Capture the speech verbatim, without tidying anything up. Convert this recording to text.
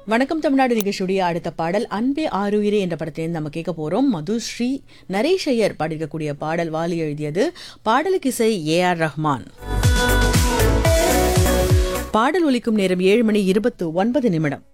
வணக்கம் தமிழ்நாடு நிகழ்ச்சியுடைய அடுத்த பாடல் அன்பே ஆருயிரே என்ற படத்திலிருந்து நம்ம கேட்க போறோம். மதுஸ்ரீ நரேஷ் ஐயர் பாடியிருக்கக்கூடிய பாடல், வாலி எழுதியது. பாடலுக்கு இசை ஏ ஆர் ரஹ்மான். பாடல் ஒலிக்கும் நேரம் ஏழு மணி இருபத்து ஒன்பது நிமிடம்.